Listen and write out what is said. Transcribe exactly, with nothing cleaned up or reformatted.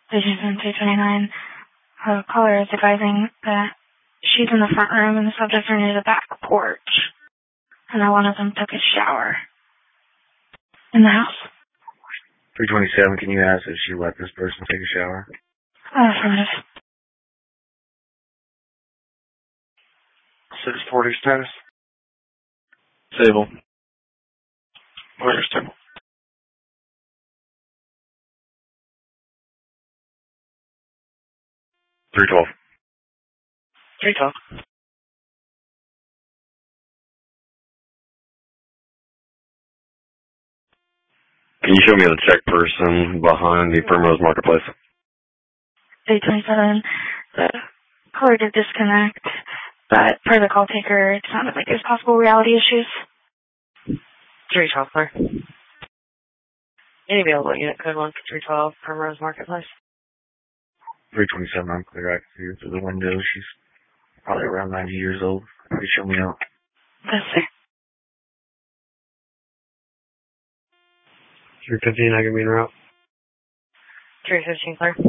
Station two twenty-nine. A caller is advising that she's in the front room and the subjects are near the back porch. And that one of them took a shower in the house. three twenty-seven, can you ask if she let this person take a shower? Oh, affirmative. six forty status? Stable. Where's stable? three twelve. three twelve. Can you show me the check person behind the Primrose Marketplace? eight twenty-seven. The caller did disconnect, but per the call taker, it sounded like there's possible reality issues. three twelve, sir. Any available unit code one for three twelve, Primrose Marketplace. three twenty-seven, I'm clear. I can see her through the window. She's probably around ninety years old. Can you show me out? Yes, sir. three fifteen, I can be en route. three fifteen, sir.